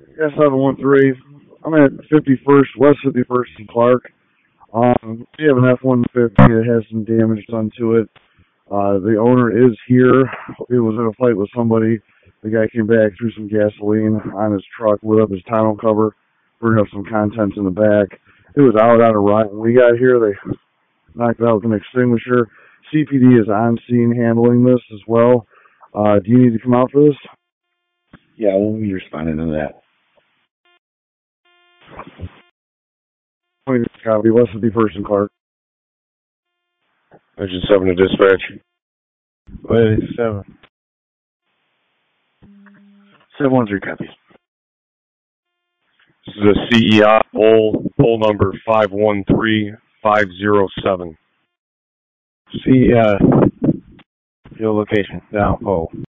Yeah, 713. I'm at 51st, West 51st and Clark. We have an F-150 that has some damage done to it. The owner is here. It was in a fight with somebody. The guy came back, threw some gasoline on his truck, lit up his tonneau cover, burned up some contents in the back. It was out on a run. When we got here, they knocked it out with an extinguisher. CPD is on scene handling this as well. Do you need to come out for this? Yeah, we'll be responding to that. Copy, West 51st and Clark. Engine 7 to dispatch. Wait, 7. 713 copies. This is a CEI poll number 513507. See, your location. Down, pole.